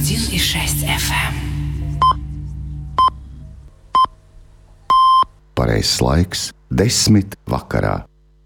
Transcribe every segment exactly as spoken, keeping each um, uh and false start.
один и шесть эф эм. Pareizais laiks – desmit vakarā.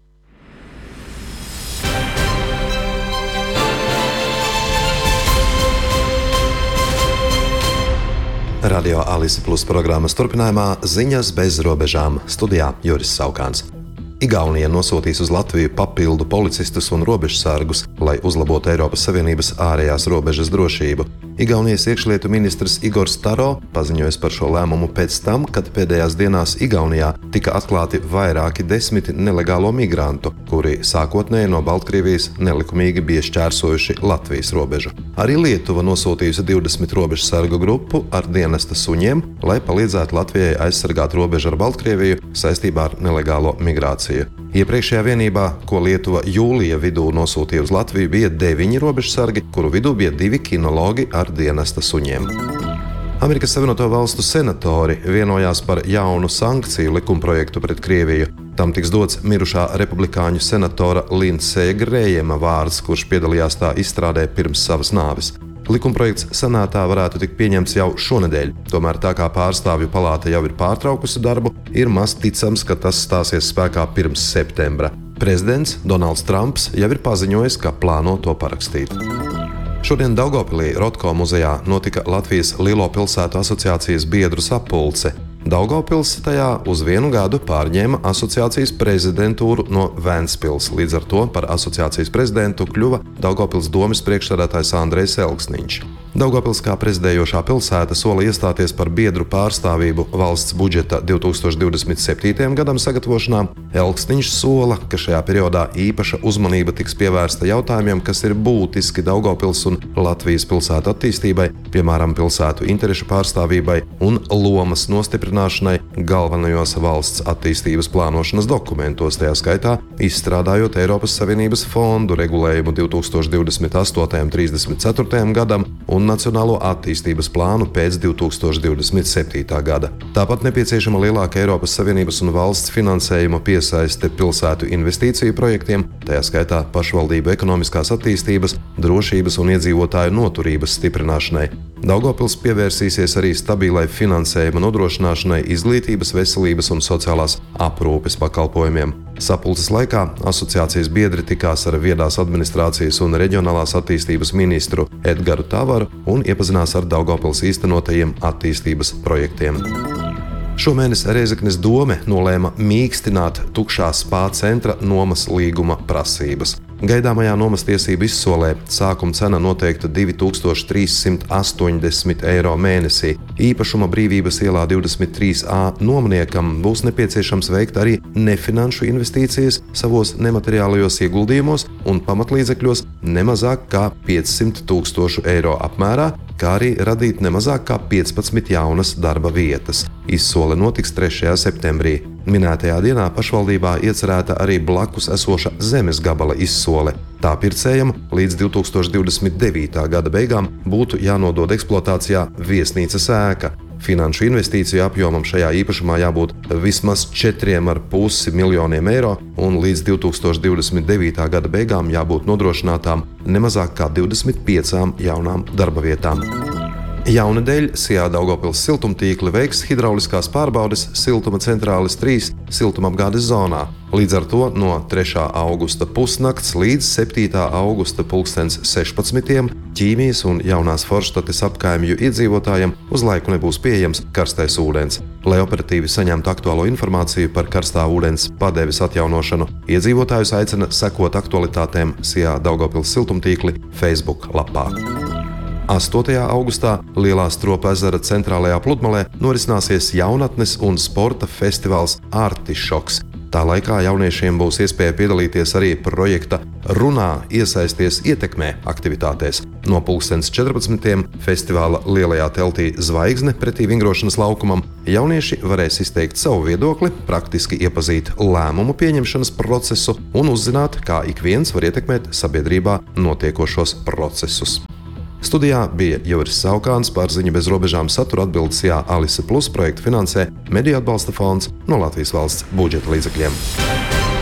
Radio Alise Plus programmas turpinājumā ziņas bez robežām. Studijā Juris Saukāns. Igaunija nosūtīs uz Latviju papildu policistus un robežsargus, lai uzlabotu Eiropas Savienības ārējās robežas drošību. Igaunijas iekšlietu ministrs Igors Taro paziņoja par šo lēmumu pēc tam, kad pēdējās dienās Igaunijā tika atklāti vairāki desmiti nelegālo migrantu, kuri sākotnēji no Baltkrievijas nelikumīgi bija šķērsojuši Latvijas robežu. Arī Lietuva nosūtījusi divdesmit robežsargu grupu ar dienesta suņiem, lai palīdzētu Latvijai aizsargāt robežu ar Baltkrieviju saistībā ar nelegālo migrāciju. Iepriekšējā vienībā, ko Lietuva jūlija vidū nosūtīja uz Latviju, bija deviņi robežsargi, kuru vidū bija divi kinologi ar dienesta suņiem. Amerikas Savienoto Valstu senatori vienojās par jaunu sankciju likumprojektu pret Krieviju. Tam tiks dots mirušā republikāņu senatora Linseja Grējema vārds, kurš piedalījās tā izstrādē pirms savas nāves. Likumprojekts senātā varētu tikt pieņemts jau šonedēļ, tomēr tā kā pārstāvju palāta jau ir pārtraukusi darbu, ir maz ticams, ka tas stāsies spēkā pirms septembra. Prezidents Donalds Trumps jau ir paziņojis, ka plāno to parakstīt. Šodien Daugavpilī Rotko muzejā notika Latvijas Lielo pilsētu asociācijas biedru sapulce. Daugavpils tajā uz vienu gadu pārņēma asociācijas prezidentūru no Ventspils. Līdz ar to par asociācijas prezidentu kļuva Daugavpils domes priekšsēdētājs Andrejs Elksniņš. Daugavpils kā prezidējošā pilsēta sola iestāties par biedru pārstāvību valsts budžeta divi tūkstoši divdesmit septītajam gadam sagatavošanā. Elksniņš sola, ka šajā periodā īpaša uzmanība tiks pievērsta jautājumiem, kas ir būtiski Daugavpils un Latvijas pilsētu attīstībai, piemēram, pilsētu interešu pārstāvībai un lomas nostiprināšanai galvenajos valsts attīstības plānošanas dokumentos, tajā skaitā izstrādājot Eiropas Savienības fondu regulējumu divi tūkstoši divdesmit astotajam līdz trīsdesmit ceturtajam gadam un Nacionālo attīstības plānu pēc divi tūkstoši divdesmit septītā gada. Tāpat nepieciešama lielāka Eiropas Savienības un valsts finansējuma piesaiste pilsētu investīciju projektiem, tajā skaitā pašvaldību ekonomiskās attīstības, drošības un iedzīvotāju noturības stiprināšanai. Daugavpils pievērsīsies arī stabilai finansējuma nodrošināšanai izglītības, veselības un sociālās aprūpes pakalpojumiem. Sapulces laikā asociācijas biedri tikās ar viedās administrācijas un reģionālās attīstības ministru Edgaru Tavaru un iepazinās ar Daugavpils īstenotajiem attīstības projektiem. Šomēnes Rēzeknes dome nolēma mīkstināt tukšā spā centra nomas līguma prasības. Gaidāmajā nomas tiesību izsolē sākuma cena noteikta divi tūkstoši trīs simti astoņdesmit eiro mēnesī. Īpašuma Brīvības ielā divdesmit trīs A nomniekam būs nepieciešams veikt arī nefinanšu investīcijas savos nemateriālajos ieguldījumos un pamatlīdzekļos nemazāk kā piecsimt tūkstošu eiro apmērā, kā arī radīt nemazāk kā piecpadsmit jaunas darba vietas. Izsole notiks trešajā septembrī. Minētajā dienā pašvaldībā iecerēta arī blakus esoša zemes gabala izsole. Tā pircējam līdz divi tūkstoši divdesmit devītā gada beigām būtu jānodod eksploatācijā viesnīcas ēka. Finanšu investīciju apjomam šajā īpašumā jābūt vismaz četriem ar pusi miljoniem eiro un līdz divi tūkstoši divdesmit devītā gada beigām jābūt nodrošinātām nemazāk kā divdesmit piecām jaunām darba vietām. Jaunedēļ Sijā Daugavpils siltumtīkli veiks hidrauliskās pārbaudes siltuma centrāles trīs siltumapgādes zonā. Līdz ar to no trešā augusta pusnakts līdz septītā augusta pulkstens sešpadsmitiem Ķīmijas un Jaunās Forštates apkaimju iedzīvotājiem uz laiku nebūs pieejams karstais ūdens. Lai operatīvi saņemtu aktuālo informāciju par karstā ūdens padeves atjaunošanu, iedzīvotājus aicina sekot aktualitātēm Sijā Daugavpils siltumtīkli Facebook lapā. astotajā augustā Lielā Stropa ezera centrālajā pludmalē norisināsies jaunatnes un sporta festivāls Artišoks. Tā laikā jauniešiem būs iespēja piedalīties arī projekta Runā, iesaisties, ietekmē aktivitātēs. No pulkstens četrpadsmitiem festivāla lielajā teltī Zvaigzne pretī vingrošanas laukumam jaunieši varēs izteikt savu viedokli, praktiski iepazīt lēmumu pieņemšanas procesu un uzzināt, kā ik viens var ietekmēt sabiedrībā notiekošos procesus. Studijā bija Juris Saukāns, par ziņu bez robežām satura atbildes Sijā Alise Plus projektu finansē Mediju atbalsta fonds no Latvijas valsts budžeta līdzekļiem.